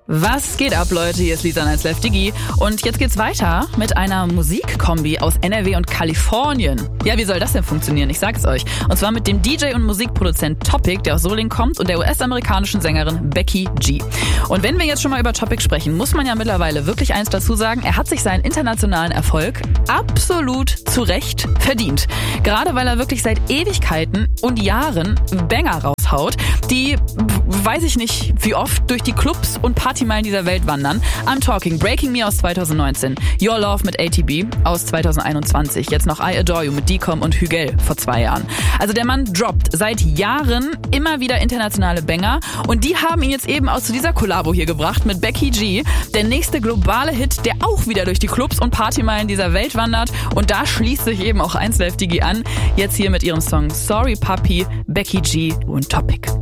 Was geht ab, Leute? Hier ist Lisa 1 Live Digi. Und jetzt geht's weiter mit einer Musikkombi aus NRW und Kalifornien. Ja, wie soll das denn funktionieren? Ich sag's euch. Und zwar mit dem DJ und Musikproduzent Topic, der aus Solingen kommt, und der US-amerikanischen Sängerin Becky G. Und wenn wir jetzt schon mal über Topic sprechen, muss man ja mittlerweile wirklich eins dazu sagen. Er hat sich seinen internationalen Erfolg absolut zu Recht verdient. Gerade weil er wirklich seit Ewigkeiten und Jahren Banger raushaut, die, weiß ich nicht, wie oft durch die Clubs und Partymeilen dieser Welt wandern. I'm talking Breaking Me aus 2019, Your Love mit ATB aus 2021, jetzt noch I Adore You mit Decom und Hügel vor 2 Jahren. Also der Mann droppt seit Jahren immer wieder internationale Banger und die haben ihn jetzt eben aus zu dieser Kollabo hier gebracht mit Becky G, der nächste globale Hit, der auch wieder durch die Clubs und Partymeilen dieser Welt wandert, und da schließt sich eben auch 1 Live Digi an, jetzt hier mit ihrem Song Sorry Puppy, Becky G und Topic.